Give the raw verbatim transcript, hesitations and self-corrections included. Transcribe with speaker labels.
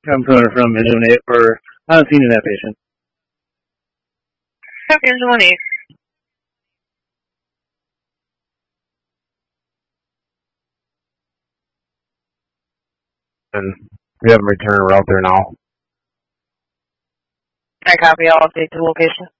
Speaker 1: I'm phoning from Illuminate for I haven't seen that patient.
Speaker 2: Okay, Illuminate.
Speaker 3: And we have them return. We're out there now.
Speaker 2: I copy. I'll update the location.